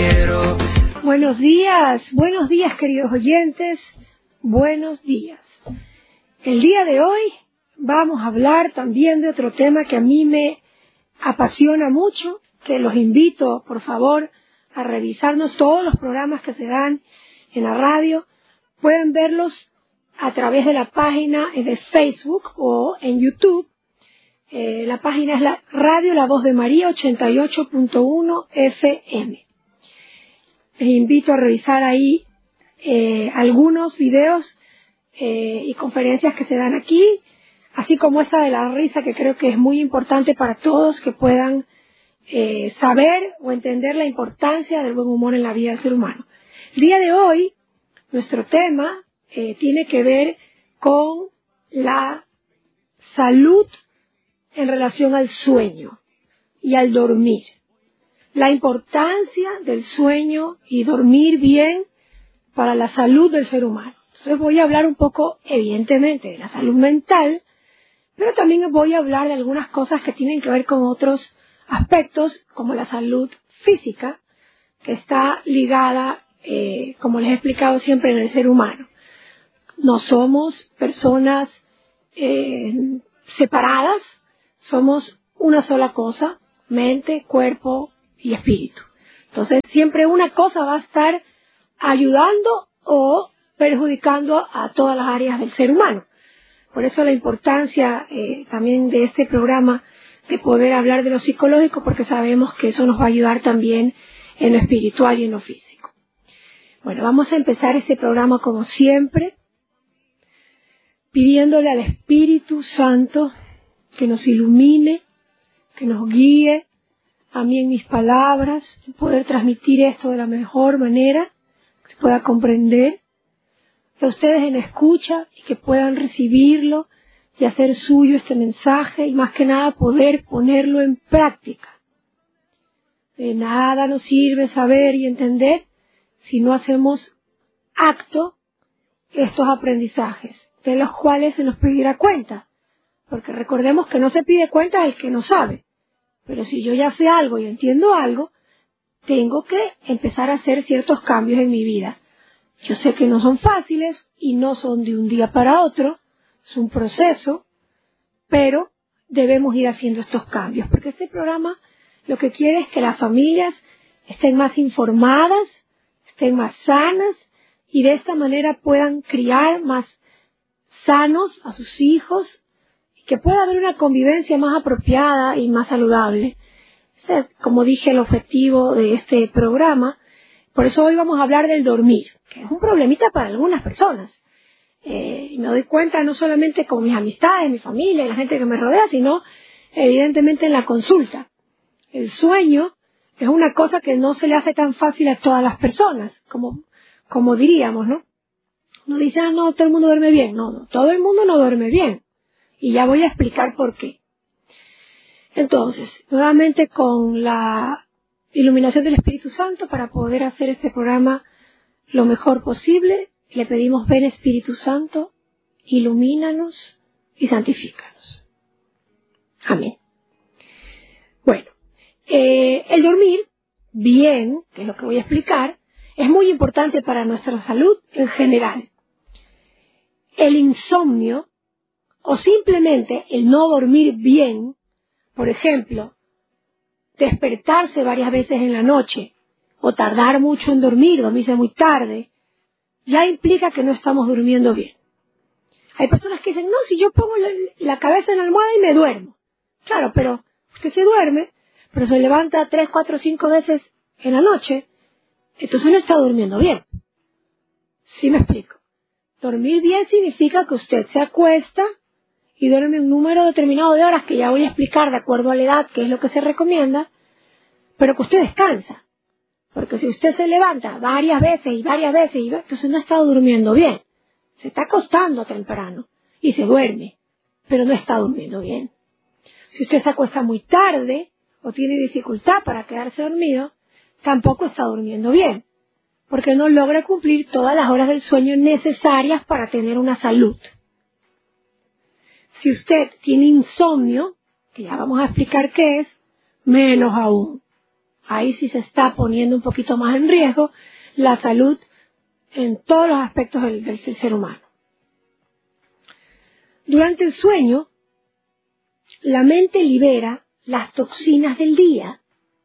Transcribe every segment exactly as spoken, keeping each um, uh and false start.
quiero. Buenos días, buenos días queridos oyentes, buenos días. El día de hoy vamos a hablar también de otro tema que a mí me apasiona mucho, que los invito por favor a revisarnos todos los programas que se dan en la radio. Pueden verlos a través de la página de Facebook o en YouTube. Eh, la página es la Radio La Voz de María ochenta y ocho punto uno F M. Les invito a revisar ahí eh, algunos videos eh, y conferencias que se dan aquí, así como esta de la risa, que creo que es muy importante para todos que puedan eh, saber o entender la importancia del buen humor en la vida del ser humano. El día de hoy, nuestro tema eh, tiene que ver con la salud en relación al sueño y al dormir. La importancia del sueño y dormir bien para la salud del ser humano. Entonces voy a hablar un poco, evidentemente, de la salud mental, pero también voy a hablar de algunas cosas que tienen que ver con otros aspectos, como la salud física, que está ligada, eh, como les he explicado siempre, en el ser humano. No somos personas eh, separadas, somos una sola cosa, mente, cuerpo y espíritu. Entonces, siempre una cosa va a estar ayudando o perjudicando a todas las áreas del ser humano. Por eso la importancia eh, también de este programa de poder hablar de lo psicológico, porque sabemos que eso nos va a ayudar también en lo espiritual y en lo físico. Bueno, vamos a empezar este programa como siempre, pidiéndole al Espíritu Santo que nos ilumine, que nos guíe a mí en mis palabras, en poder transmitir esto de la mejor manera, que se pueda comprender, que ustedes en escucha y que puedan recibirlo y hacer suyo este mensaje y más que nada poder ponerlo en práctica. De nada nos sirve saber y entender si no hacemos acto estos aprendizajes, de los cuales se nos pedirá cuenta. Porque recordemos que no se pide cuenta al que no sabe. Pero si yo ya sé algo y entiendo algo, tengo que empezar a hacer ciertos cambios en mi vida. Yo sé que no son fáciles y no son de un día para otro, es un proceso, pero debemos ir haciendo estos cambios. Porque este programa lo que quiere es que las familias estén más informadas, estén más sanas y de esta manera puedan criar más sanos a sus hijos, que pueda haber una convivencia más apropiada y más saludable. Ese es, como dije, el objetivo de este programa. Por eso hoy vamos a hablar del dormir, que es un problemita para algunas personas. Eh, y me doy cuenta no solamente con mis amistades, mi familia y la gente que me rodea, sino evidentemente en la consulta. El sueño es una cosa que no se le hace tan fácil a todas las personas, como, como diríamos, ¿no? Uno dice, ah, no, todo el mundo duerme bien. No, no, todo el mundo no duerme bien. Y ya voy a explicar por qué. Entonces, nuevamente con la iluminación del Espíritu Santo, para poder hacer este programa lo mejor posible, le pedimos: ven Espíritu Santo, ilumínanos y santifícanos. Amén. Bueno, eh, el dormir bien, que es lo que voy a explicar, es muy importante para nuestra salud en general. El insomnio, o simplemente el no dormir bien, por ejemplo, despertarse varias veces en la noche, o tardar mucho en dormir, dormirse muy tarde, ya implica que no estamos durmiendo bien. Hay personas que dicen, no, si yo pongo la, la cabeza en la almohada y me duermo. Claro, pero usted se duerme, pero se levanta tres, cuatro, cinco veces en la noche, entonces no está durmiendo bien. ¿Sí me explico? Dormir bien significa que usted se acuesta y duerme un número determinado de horas, que ya voy a explicar de acuerdo a la edad qué es lo que se recomienda, pero que usted descansa. Porque si usted se levanta varias veces y varias veces, y entonces no está durmiendo bien. Se está acostando temprano y se duerme, pero no está durmiendo bien. Si usted se acuesta muy tarde o tiene dificultad para quedarse dormido, tampoco está durmiendo bien, porque no logra cumplir todas las horas del sueño necesarias para tener una salud. Si usted tiene insomnio, que ya vamos a explicar qué es, menos aún. ahí sí se está poniendo un poquito más en riesgo la salud en todos los aspectos del, del ser humano. Durante el sueño, la mente libera las toxinas del día.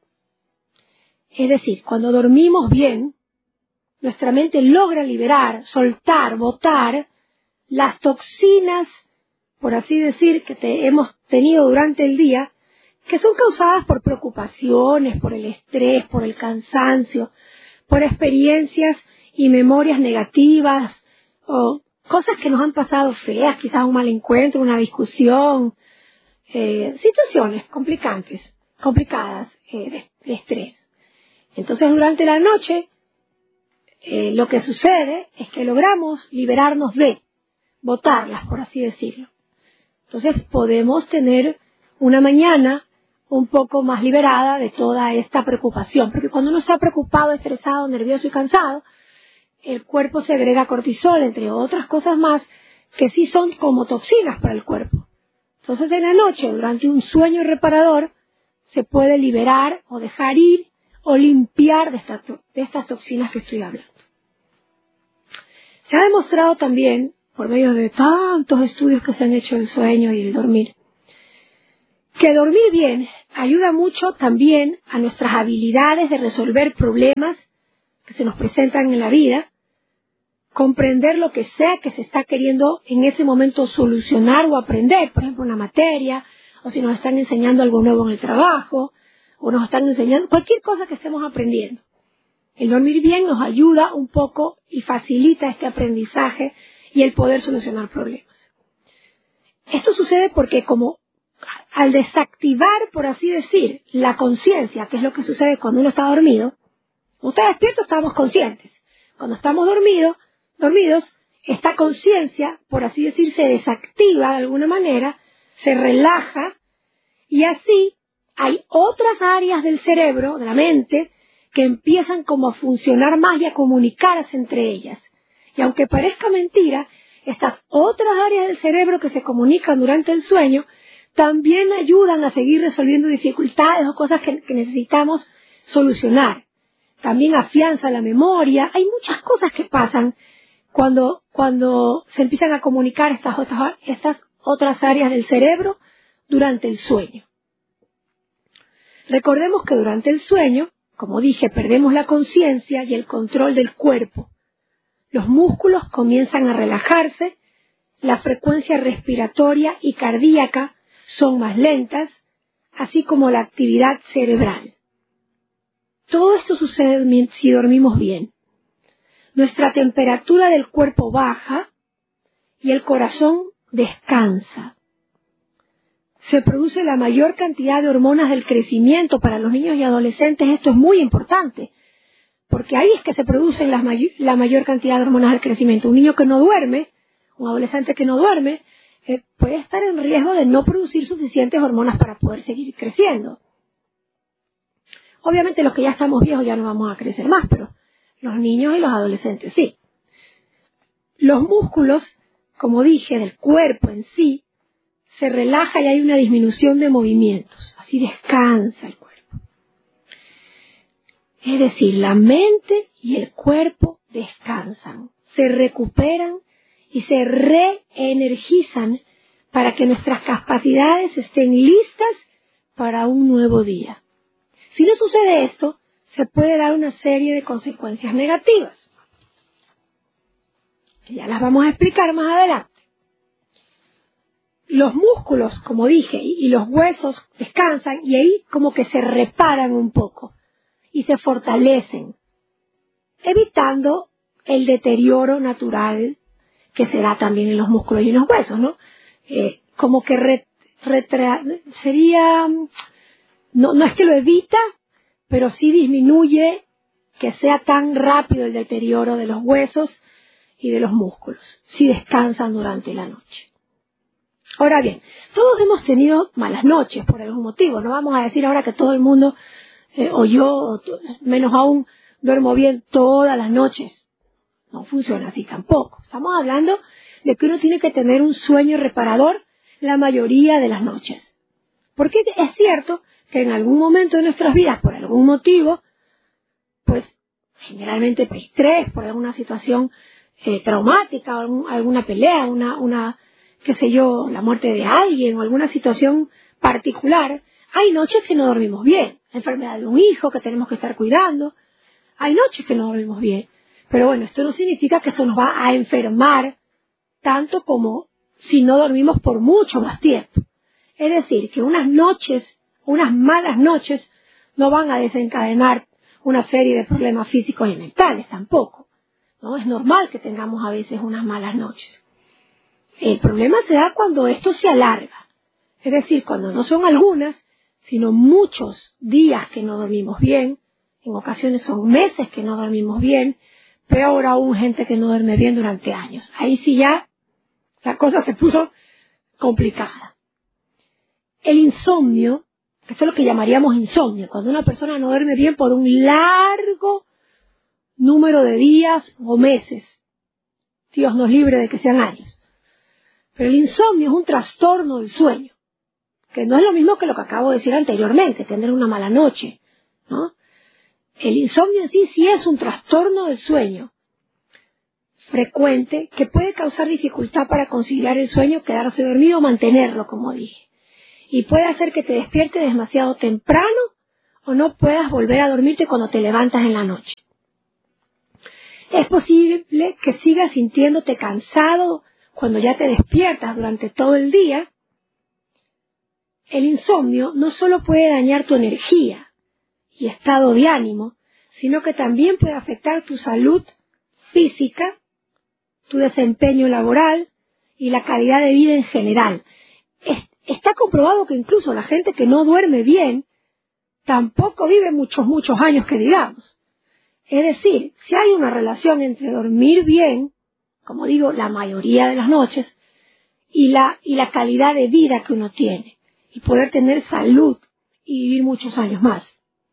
Es decir, cuando dormimos bien, nuestra mente logra liberar, soltar, botar las toxinas, por así decir, que te, hemos tenido durante el día, que son causadas por preocupaciones, por el estrés, por el cansancio, por experiencias y memorias negativas, o cosas que nos han pasado feas, quizás un mal encuentro, una discusión, eh, situaciones complicantes, complicadas eh, de, de estrés. Entonces, durante la noche, eh, lo que sucede es que logramos liberarnos de, botarlas, por así decirlo. Entonces, podemos tener una mañana un poco más liberada de toda esta preocupación, porque cuando uno está preocupado, estresado, nervioso y cansado, el cuerpo segrega cortisol, entre otras cosas más, que sí son como toxinas para el cuerpo. Entonces, en la noche, durante un sueño reparador, se puede liberar o dejar ir o limpiar de, esta, de estas toxinas que estoy hablando. Se ha demostrado también, por medio de tantos estudios que se han hecho del sueño y el dormir, que dormir bien ayuda mucho también a nuestras habilidades de resolver problemas que se nos presentan en la vida, comprender lo que sea que se está queriendo en ese momento solucionar o aprender, por ejemplo, una materia, o si nos están enseñando algo nuevo en el trabajo, o nos están enseñando cualquier cosa que estemos aprendiendo. El dormir bien nos ayuda un poco y facilita este aprendizaje y el poder solucionar problemas. Esto sucede porque como al desactivar, por así decir, la conciencia, que es lo que sucede cuando uno está dormido, cuando está despierto estamos conscientes. Cuando estamos dormidos, dormidos, esta conciencia, por así decir, se desactiva de alguna manera, se relaja, y así hay otras áreas del cerebro, de la mente, que empiezan como a funcionar más y a comunicarse entre ellas. Y aunque parezca mentira, estas otras áreas del cerebro que se comunican durante el sueño también ayudan a seguir resolviendo dificultades o cosas que, que necesitamos solucionar. También afianza la memoria. Hay muchas cosas que pasan cuando, cuando se empiezan a comunicar estas otras, estas otras áreas del cerebro durante el sueño. Recordemos que durante el sueño, como dije, perdemos la conciencia y el control del cuerpo. Los músculos comienzan a relajarse, la frecuencia respiratoria y cardíaca son más lentas, así como la actividad cerebral. Todo esto sucede si dormimos bien. Nuestra temperatura del cuerpo baja y el corazón descansa. Se produce la mayor cantidad de hormonas del crecimiento para los niños y adolescentes. Esto es muy importante, porque ahí es que se producen las may- la mayor cantidad de hormonas del crecimiento. Un niño que no duerme, un adolescente que no duerme, eh, puede estar en riesgo de no producir suficientes hormonas para poder seguir creciendo. Obviamente los que ya estamos viejos ya no vamos a crecer más, pero los niños y los adolescentes sí. Los músculos, como dije, del cuerpo en sí, se relaja y hay una disminución de movimientos. Así descansa el cuerpo. Es decir, la mente y el cuerpo descansan, se recuperan y se reenergizan para que nuestras capacidades estén listas para un nuevo día. Si no sucede esto, se puede dar una serie de consecuencias negativas. Ya las vamos a explicar más adelante. Los músculos, como dije, y los huesos descansan y ahí como que se reparan un poco y se fortalecen, evitando el deterioro natural que se da también en los músculos y en los huesos, ¿no? Eh, como que re, retra, sería, no, no es que lo evita, pero sí disminuye que sea tan rápido el deterioro de los huesos y de los músculos, si descansan durante la noche. Ahora bien, todos hemos tenido malas noches por algún motivo. No vamos a decir ahora que todo el mundo, eh, o yo, o menos aún, duermo bien todas las noches. No funciona así tampoco. Estamos hablando de que uno tiene que tener un sueño reparador la mayoría de las noches. Porque es cierto que en algún momento de nuestras vidas, por algún motivo, pues generalmente por estrés, por alguna situación eh, traumática, o algún, alguna pelea, una, una, qué sé yo, la muerte de alguien o alguna situación particular, hay noches que no dormimos bien, la enfermedad de un hijo que tenemos que estar cuidando, hay noches que no dormimos bien. Pero bueno, esto no significa que esto nos va a enfermar tanto como si no dormimos por mucho más tiempo. Es decir, que unas noches, unas malas noches, no van a desencadenar una serie de problemas físicos y mentales tampoco, ¿no? Es normal que tengamos a veces unas malas noches. El problema se da cuando esto se alarga. Es decir, cuando no son algunas, sino muchos días que no dormimos bien, en ocasiones son meses que no dormimos bien, peor aún gente que no duerme bien durante años. Ahí sí ya la cosa se puso complicada. El insomnio, esto es lo que llamaríamos insomnio, cuando una persona no duerme bien por un largo número de días o meses. Dios nos libre de que sean años. Pero el insomnio es un trastorno del sueño, que no es lo mismo que lo que acabo de decir anteriormente, tener una mala noche, ¿no? El insomnio en sí sí es un trastorno del sueño frecuente que puede causar dificultad para conciliar el sueño, quedarse dormido o mantenerlo, como dije. Y puede hacer que te despiertes demasiado temprano o no puedas volver a dormirte cuando te levantas en la noche. Es posible que sigas sintiéndote cansado cuando ya te despiertas durante todo el día. El insomnio no solo puede dañar tu energía y estado de ánimo, sino que también puede afectar tu salud física, tu desempeño laboral y la calidad de vida en general. Es, está comprobado que incluso la gente que no duerme bien tampoco vive muchos, muchos años que digamos. Es decir, si hay una relación entre dormir bien, como digo, la mayoría de las noches, y la, y la calidad de vida que uno tiene, y poder tener salud y vivir muchos años más.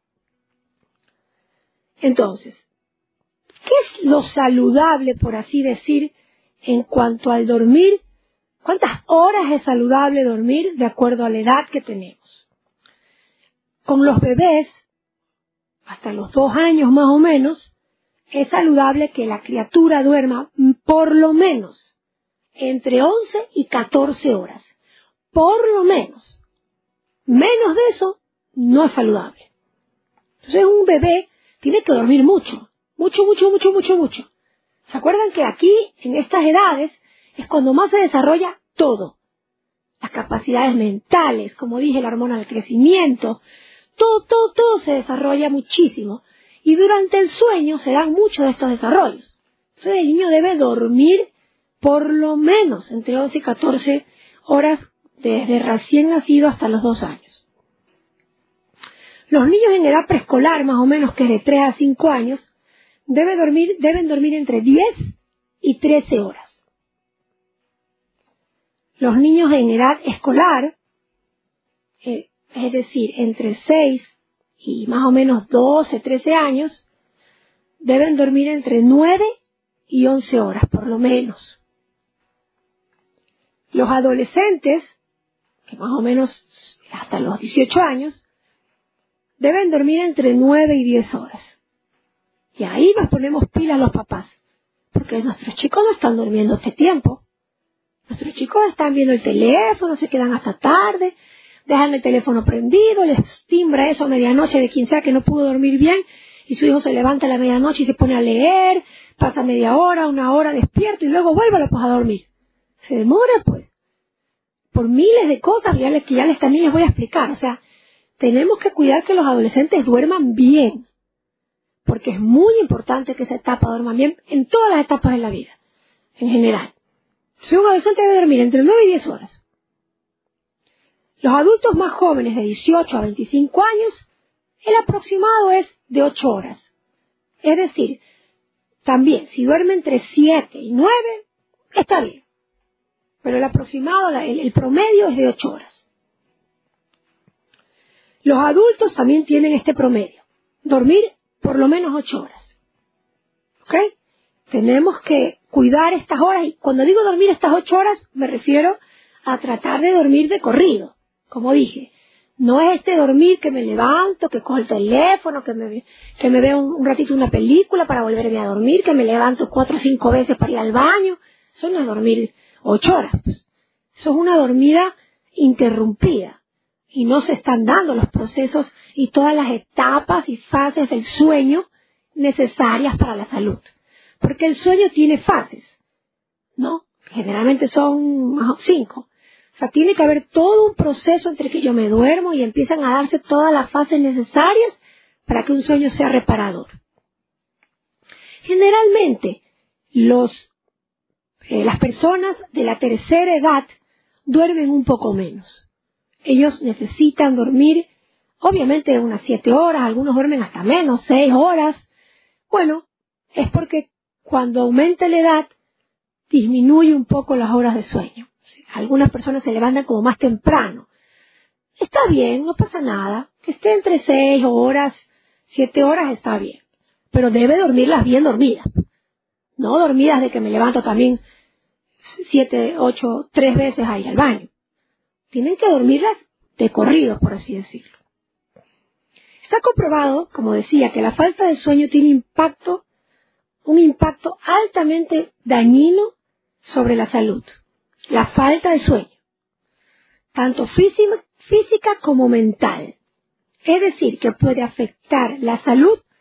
Entonces, ¿qué es lo saludable, por así decir, en cuanto al dormir? ¿Cuántas horas es saludable dormir de acuerdo a la edad que tenemos? Con los bebés, hasta los dos años más o menos, es saludable que la criatura duerma por lo menos entre once y catorce horas. Por lo menos. Menos de eso, no es saludable. Entonces un bebé tiene que dormir mucho, mucho, mucho, mucho, mucho, mucho. ¿Se acuerdan que aquí, en estas edades, es cuando más se desarrolla todo? Las capacidades mentales, como dije, la hormona del crecimiento, todo, todo, todo se desarrolla muchísimo. Y durante el sueño se dan muchos de estos desarrollos. Entonces el niño debe dormir por lo menos entre once y catorce horas desde recién nacido hasta los dos años. Los niños en edad preescolar, más o menos que es de tres a cinco años, deben dormir, deben dormir entre diez y trece horas. Los niños en edad escolar, eh, es decir, entre seis y más o menos doce, trece años, deben dormir entre nueve y once horas, por lo menos. Los adolescentes, que más o menos hasta los dieciocho años, deben dormir entre nueve y diez horas. Y ahí nos ponemos pilas los papás, porque nuestros chicos no están durmiendo este tiempo. Nuestros chicos están viendo el teléfono, se quedan hasta tarde, dejan el teléfono prendido, les timbra eso a medianoche de quien sea que no pudo dormir bien, y su hijo se levanta a la medianoche y se pone a leer, pasa media hora, una hora despierto, y luego vuelve pues, a dormir. Se demora, pues, por miles de cosas ya les, que ya les también les voy a explicar. O sea, tenemos que cuidar que los adolescentes duerman bien, porque es muy importante que esa etapa duerman bien en todas las etapas de la vida, en general. Si un adolescente debe dormir entre nueve y diez horas. Los adultos más jóvenes de dieciocho a veinticinco años, el aproximado es de ocho horas. Es decir, también, si duerme entre siete y nueve, está bien. Pero el aproximado, el, el promedio es de ocho horas. Los adultos también tienen este promedio. Dormir por lo menos ocho horas. ¿Ok? Tenemos que cuidar estas horas. Y cuando digo dormir estas ocho horas, me refiero a tratar de dormir de corrido. Como dije, No es este dormir que me levanto, que cojo el teléfono, que me, que me veo un, un ratito una película para volverme a dormir, que me levanto cuatro o cinco veces para ir al baño. Eso no es dormir ocho horas. Pues. Eso es una dormida interrumpida. Y no se están dando los procesos y todas las etapas y fases del sueño necesarias para la salud. Porque el sueño tiene fases, ¿no? Generalmente son cinco. O sea, tiene que haber todo un proceso entre que yo me duermo y empiezan a darse todas las fases necesarias para que un sueño sea reparador. Generalmente, los, eh, las personas de la tercera edad duermen un poco menos. Ellos necesitan dormir, obviamente, unas siete horas, algunos duermen hasta menos, seis horas. Bueno, es porque cuando aumenta la edad, disminuye un poco las horas de sueño. Algunas personas se levantan como más temprano. Está bien, no pasa nada. Que esté entre seis horas, siete horas está bien. Pero debe dormirlas bien dormidas. No dormidas de que me levanto también siete, ocho, tres veces a ir al baño. Tienen que dormirlas de corrido, por así decirlo. Está comprobado, como decía, que la falta de sueño tiene impacto, un impacto altamente dañino sobre la salud. La falta de sueño, tanto física, física como mental. Es decir, que puede afectar la salud